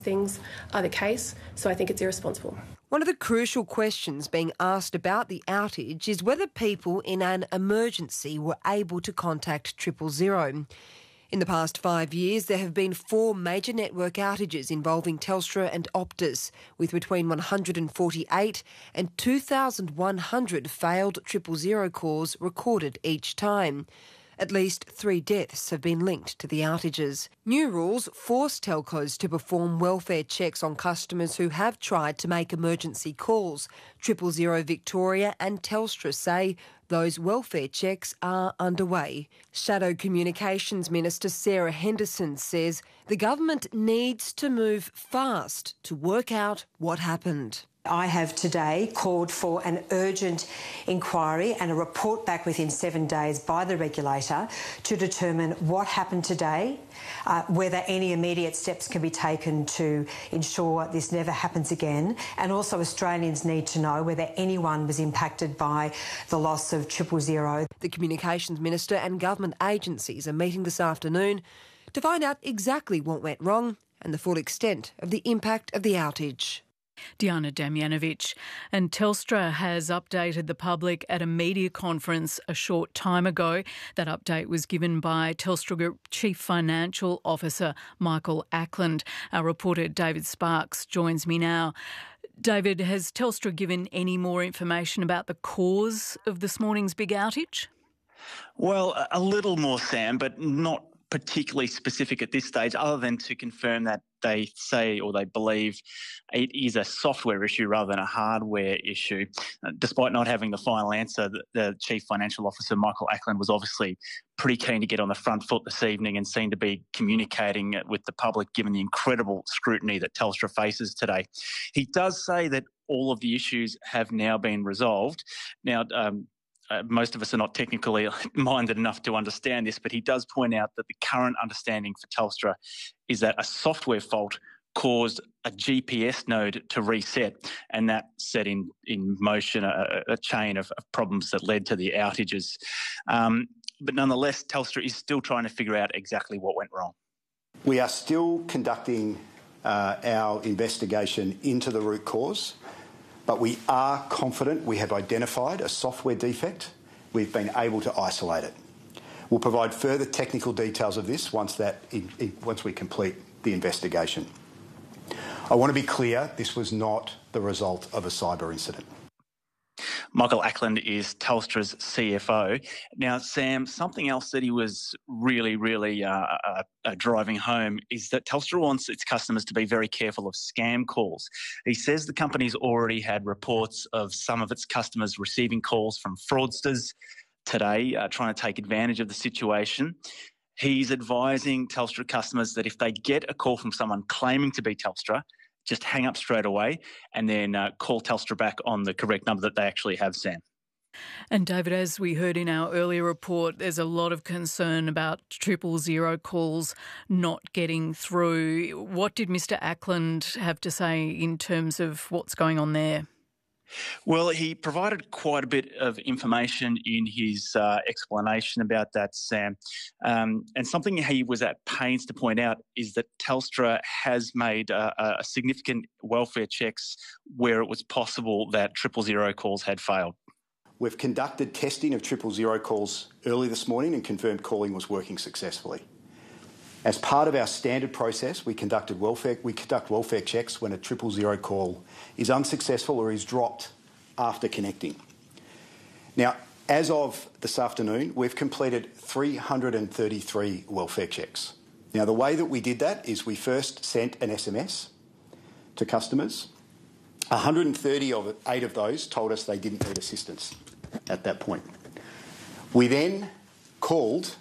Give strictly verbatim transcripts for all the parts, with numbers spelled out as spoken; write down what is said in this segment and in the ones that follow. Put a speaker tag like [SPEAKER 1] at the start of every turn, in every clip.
[SPEAKER 1] things are the case, so I think it's irresponsible.
[SPEAKER 2] One of the crucial questions being asked about the outage is whether people in an emergency were able to contact triple zero. In the past five years, there have been four major network outages involving Telstra and Optus, with between one hundred forty-eight and two thousand one hundred failed triple zero calls recorded each time. At least three deaths have been linked to the outages. New rules force telcos to perform welfare checks on customers who have tried to make emergency calls. Triple Zero Victoria and Telstra say those welfare checks are underway. Shadow Communications Minister Sarah Henderson says the government needs to move fast to work out what happened.
[SPEAKER 3] I have today called for an urgent inquiry and a report back within seven days by the regulator to determine what happened today, uh, whether any immediate steps can be taken to ensure this never happens again, and also Australians need to know whether anyone was impacted by the loss of triple zero.
[SPEAKER 2] The Communications Minister and government agencies are meeting this afternoon to find out exactly what went wrong and the full extent of the impact of the outage.
[SPEAKER 4] Diana Damjanovic. And Telstra has updated the public at a media conference a short time ago. That update was given by Telstra Group Chief Financial Officer Michael Ackland. Our reporter David Sparks joins me now. David, has Telstra given any more information about the cause of this morning's big outage?
[SPEAKER 5] Well, a little more, Sam, but not particularly specific at this stage, other than to confirm that they say or they believe it is a software issue rather than a hardware issue. Uh, despite not having the final answer, the, the Chief Financial Officer, Michael Ackland, was obviously pretty keen to get on the front foot this evening and seemed to be communicating with the public given the incredible scrutiny that Telstra faces today. He does say that all of the issues have now been resolved. Now, um, Uh, most of us are not technically minded enough to understand this, but he does point out that the current understanding for Telstra is that a software fault caused a G P S node to reset, and that set in, in motion a, a chain of, of problems that led to the outages. Um, but nonetheless, Telstra is still trying to figure out exactly what went wrong.
[SPEAKER 6] We are still conducting uh, our investigation into the root cause. But we are confident we have identified a software defect. We've been able to isolate it. We'll provide further technical details of this once, that, in, in, once we complete the investigation. I want to be clear, this was not the result of a cyber incident.
[SPEAKER 5] Michael Ackland is Telstra's C F O. Now, Sam, something else that he was really, really uh, uh, uh, driving home is that Telstra wants its customers to be very careful of scam calls. He says the company's already had reports of some of its customers receiving calls from fraudsters today, uh, trying to take advantage of the situation. He's advising Telstra customers that if they get a call from someone claiming to be Telstra, just hang up straight away and then uh, call Telstra back on the correct number that they actually have, Sam.
[SPEAKER 4] And David, as we heard in our earlier report, there's a lot of concern about triple zero calls not getting through. What did Mister Ackland have to say in terms of what's going on there?
[SPEAKER 5] Well, he provided quite a bit of information in his uh, explanation about that, Sam. Um, and something he was at pains to point out is that Telstra has made uh, a significant welfare checks where it was possible that triple zero calls had failed.
[SPEAKER 6] We've conducted testing of triple zero calls early this morning and confirmed calling was working successfully. As part of our standard process, we conducted welfare, we conduct welfare checks when a triple zero call is unsuccessful or is dropped after connecting. Now, as of this afternoon, we've completed three hundred thirty-three welfare checks. Now, the way that we did that is we first sent an S M S to customers. one hundred thirty-eight of those told us they didn't need assistance at that point. We then called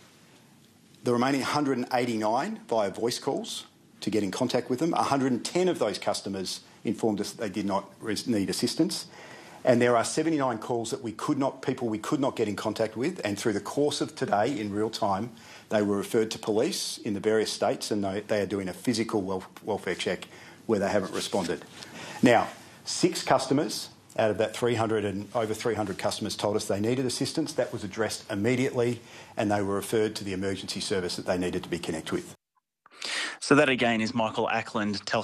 [SPEAKER 6] the remaining one hundred eighty-nine via voice calls to get in contact with them. one hundred ten of those customers informed us they did not need assistance. And there are seventy-nine calls that we could not, people we could not get in contact with. And through the course of today, in real time, they were referred to police in the various states and they, they are doing a physical welf- welfare check where they haven't responded. Now, six customers out of that three hundred and over three hundred customers told us they needed assistance. That was addressed immediately and they were referred to the emergency service that they needed to be connected with.
[SPEAKER 5] So that again is Michael Ackland, Telstra.